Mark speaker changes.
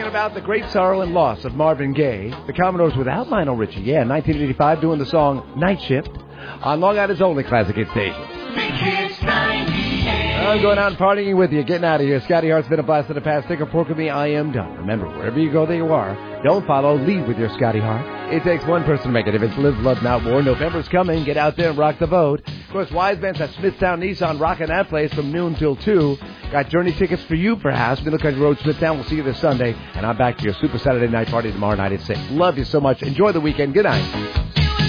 Speaker 1: singing about the great sorrow and loss of Marvin Gaye. The Commodores without Lionel Richie. Yeah, 1985, doing the song Night Shift on Long Island's only classic hit station. I'm going out and partying with you, getting out of here. Scotty Hart's been a blast in the past. Take a fork with me. I am done. Remember, wherever you go, there you are. Don't follow. Lead with your Scotty Hart. It takes one person to make it. If it's Live, Love, Not War, November's coming. Get out there and rock the vote. Of course, Wise Man's at Smithtown Nissan, rocking that place from noon till 2. Got journey tickets for you, perhaps. Middle Country Road, Smithtown. We'll see you this Sunday. And I'm back to your Super Saturday Night Party tomorrow night at 6. Love you so much. Enjoy the weekend. Good night.